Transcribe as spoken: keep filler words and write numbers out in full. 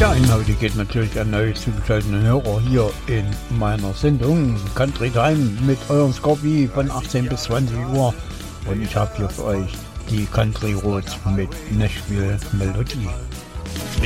Ja, und heute geht natürlich an neu zugeschalteten Hörer hier in meiner Sendung Country Time mit eurem Scorpi von achtzehn bis zwanzig Uhr. Und ich habe hier für euch die Country Roads mit Nashville Melodie.